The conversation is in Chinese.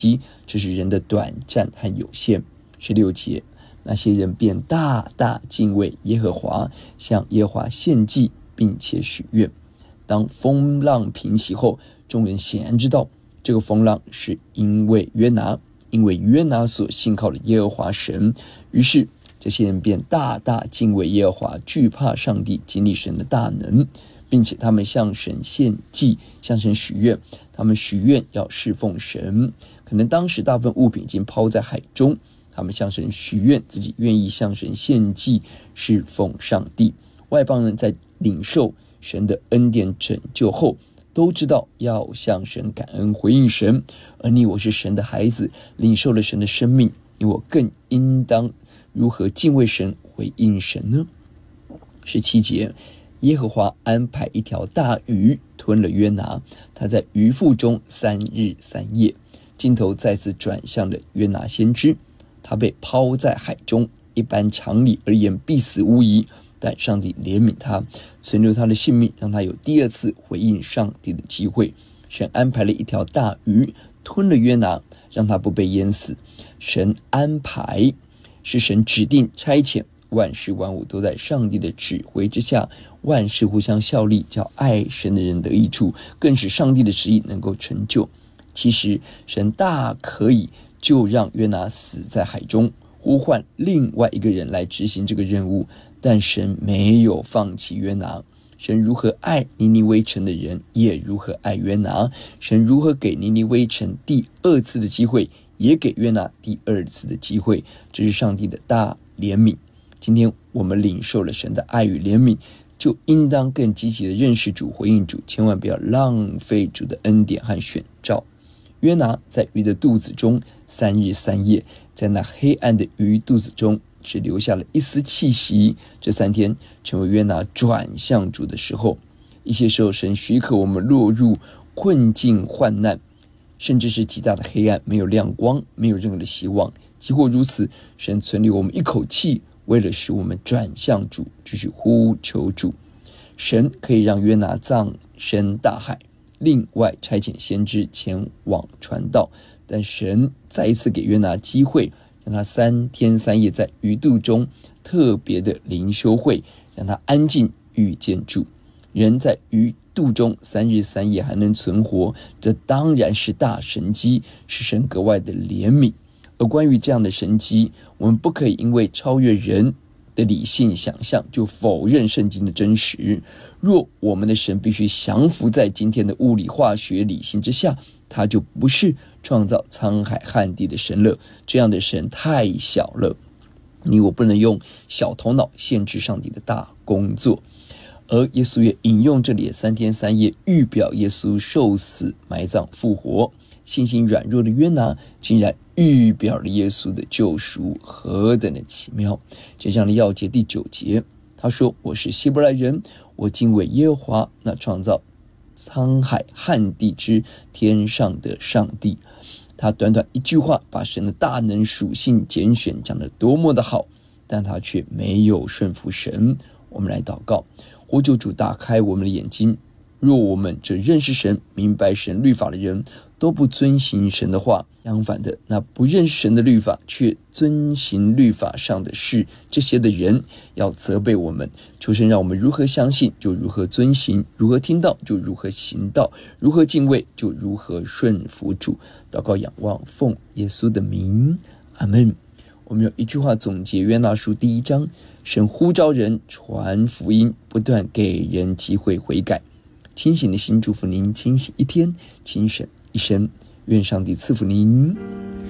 这是人的短暂和有限。16节，那些人便大大敬畏耶和华，向耶和华献祭，并且许愿。当风浪平息后，众人显然知道这个风浪是因为约拿所信靠的耶和华神。于是这些人便大大敬畏耶和华，惧怕上帝，经历神的大能，并且他们向神献祭，向神许愿。他们许愿要侍奉神，可能当时大部分物品已经抛在海中，他们向神许愿自己愿意向神献祭，侍奉上帝。外邦人在领受神的恩典拯救后，都知道要向神感恩回应神。而你我是神的孩子，领受了神的生命，你我更应当如何敬畏神回应神呢？17节，耶和华安排一条大鱼吞了约拿，他在鱼腹中3日3夜。镜头再次转向了约拿先知，他被抛在海中，一般常理而言必死无疑，但上帝怜悯他，存留他的性命，让他有第二次回应上帝的机会。神安排了一条大鱼吞了约拿，让他不被淹死。神安排是神指定差遣，万事万物都在上帝的指挥之下，万事互相效力，叫爱神的人得益处，更使上帝的旨意能够成就。其实神大可以就让约拿死在海中，呼唤另外一个人来执行这个任务，但神没有放弃约拿。神如何爱尼尼微城的人，也如何爱约拿。神如何给尼尼微城第二次的机会，也给约拿第二次的机会，这是上帝的大怜悯。今天我们领受了神的爱与怜悯，就应当更积极的认识主，回应主，千万不要浪费主的恩典和选召。约拿在鱼的肚子中3日3夜，在那黑暗的鱼肚子中只留下了一丝气息。这3天成为约拿转向主的时候。一些时候神许可我们落入困境患难，甚至是极大的黑暗，没有亮光，没有任何的希望。即或如此，神存留我们一口气，为了使我们转向主，继续呼求主。神可以让约拿葬身大海，另外差遣先知前往传道，但神再一次给约拿机会，让他3天3夜在鱼肚中特别的灵修会，让他安静遇见主。人在鱼肚中3日3夜还能存活，这当然是大神迹，是神格外的怜悯。而关于这样的神迹，我们不可以因为超越人的理性想象就否认圣经的真实。若我们的神必须降服在今天的物理化学理性之下，他就不是创造沧海旱地的神了，这样的神太小了。你我不能用小头脑限制上帝的大工作。而耶稣也引用这里的3天3夜，预表耶稣受死埋葬复活。信心软弱的约拿竟然预表了耶稣的救赎，何等的奇妙。接上的要节第9节，他说，我是希伯来人，我敬畏耶和华，那创造沧海旱地之天上的上帝。他短短一句话把神的大能属性拣选讲得多么的好，但他却没有顺服神。我们来祷告，呼求主打开我们的眼睛，若我们这认识神明白神律法的人都不遵行神的话，相反的，那不认识神的律法却遵行律法上的事，这些的人要责备我们。求神让我们如何相信就如何遵行，如何听到就如何行道，如何敬畏就如何顺服主。祷告仰望奉耶稣的名，阿们。我们有一句话总结约拿书第1章，神呼召人传福音，不断给人机会悔改。清醒的心祝福您清醒一天，清醒一生，愿上帝赐福您。